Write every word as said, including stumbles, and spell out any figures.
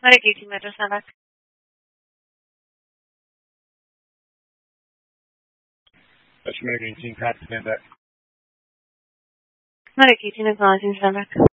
Melyik e-mailre sendek? That's making team Pat send that. Melyik e-mailre sendek?